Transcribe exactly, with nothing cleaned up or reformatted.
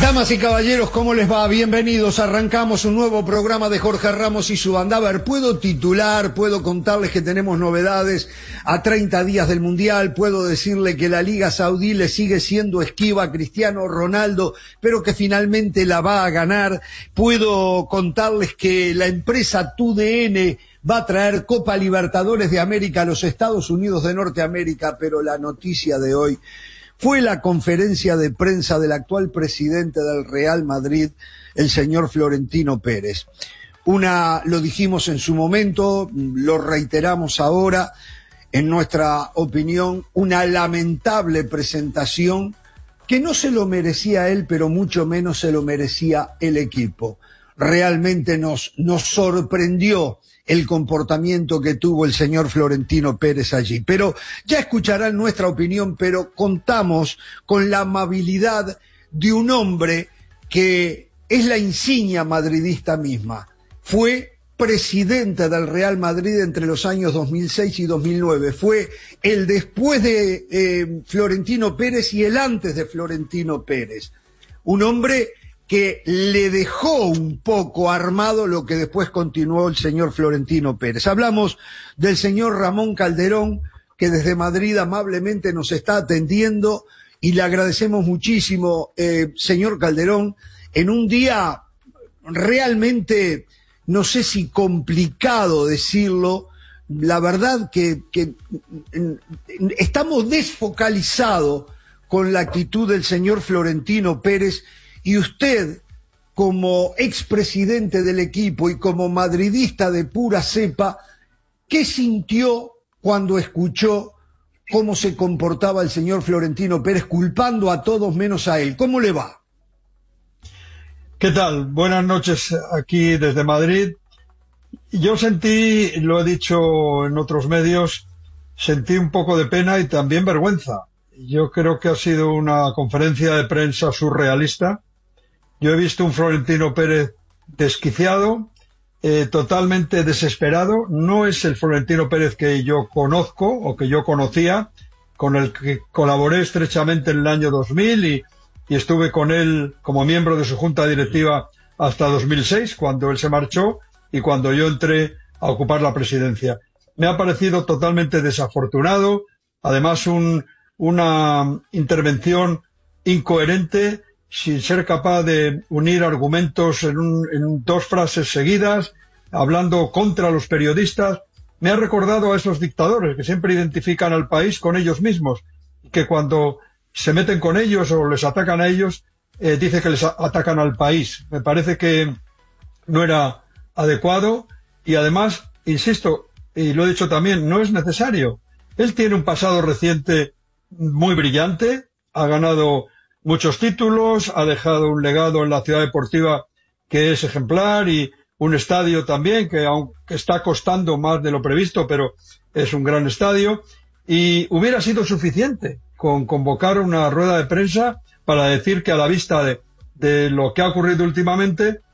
Damas y caballeros, ¿cómo les va? Bienvenidos. Arrancamos un nuevo programa de Jorge Ramos y su banda. A ver, puedo titular, puedo contarles que tenemos novedades a treinta días del Mundial, puedo decirle que la Liga Saudí le sigue siendo esquiva a Cristiano Ronaldo, pero que finalmente la va a ganar. Puedo contarles que la empresa T U D N va a traer Copa Libertadores de América a los Estados Unidos de Norteamérica, pero la noticia de hoy fue la conferencia de prensa del actual presidente del Real Madrid, el señor Florentino Pérez. Una, lo dijimos en su momento, lo reiteramos ahora, en nuestra opinión, una lamentable presentación que no se lo merecía él, pero mucho menos se lo merecía el equipo. Realmente nos, nos sorprendió el comportamiento que tuvo el señor Florentino Pérez allí. Pero ya escucharán nuestra opinión, pero contamos con la amabilidad de un hombre que es la insignia madridista misma. Fue presidente del Real Madrid entre los años dos mil seis y dos mil nueve. Fue el después de eh, Florentino Pérez y el antes de Florentino Pérez. Un hombre que le dejó un poco armado lo que después continuó el señor Florentino Pérez. Hablamos del señor Ramón Calderón, que desde Madrid amablemente nos está atendiendo y le agradecemos muchísimo, eh, señor Calderón, en un día realmente, no sé si complicado decirlo, la verdad que, que estamos desfocalizados con la actitud del señor Florentino Pérez. Y usted, como expresidente del equipo y como madridista de pura cepa, ¿qué sintió cuando escuchó cómo se comportaba el señor Florentino Pérez, culpando a todos menos a él? ¿Cómo le va? ¿Qué tal? Buenas noches aquí desde Madrid. Yo sentí, lo he dicho en otros medios, sentí un poco de pena y también vergüenza. Yo creo que ha sido una conferencia de prensa surrealista. Yo he visto un Florentino Pérez desquiciado, eh, totalmente desesperado. No es el Florentino Pérez que yo conozco o que yo conocía, con el que colaboré estrechamente en el año dos mil y, y estuve con él como miembro de su junta directiva hasta dos mil seis, cuando él se marchó y cuando yo entré a ocupar la presidencia. Me ha parecido totalmente desafortunado, además un, una intervención incoherente, sin ser capaz de unir argumentos en, un, en dos frases seguidas, hablando contra los periodistas. Me ha recordado a esos dictadores que siempre identifican al país con ellos mismos, que cuando se meten con ellos o les atacan a ellos, eh, dice que les atacan al país. Me parece que no era adecuado y además, insisto, y lo he dicho también, no es necesario. Él tiene un pasado reciente muy brillante, ha ganado muchos títulos, ha dejado un legado en la ciudad deportiva que es ejemplar y un estadio también que aunque está costando más de lo previsto, pero es un gran estadio, y hubiera sido suficiente con convocar una rueda de prensa para decir que a la vista de, de lo que ha ocurrido últimamente